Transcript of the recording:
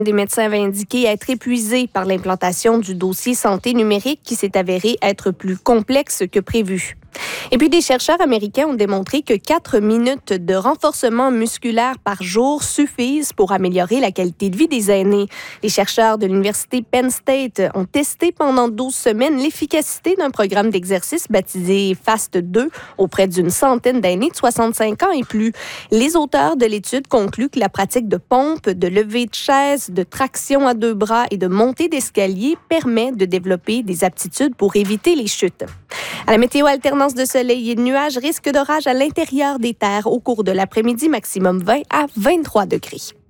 Des médecins avaient indiqué être épuisés par l'implantation du dossier santé numérique qui s'est avéré être plus complexe que prévu. Et puis, des chercheurs américains ont démontré que 4 minutes de renforcement musculaire par jour suffisent pour améliorer la qualité de vie des aînés. Les chercheurs de l'Université Penn State ont testé pendant 12 semaines l'efficacité d'un programme d'exercice baptisé FAST 2 auprès d'une centaine d'aînés de 65 ans et plus. Les auteurs de l'étude concluent que la pratique de pompe, de levée de chaise, de traction à deux bras et de montée d'escalier permet de développer des aptitudes pour éviter les chutes. À la météo, alternance de soleil et de nuages, risque d'orage à l'intérieur des terres au cours de l'après-midi, maximum 20 à 23 degrés.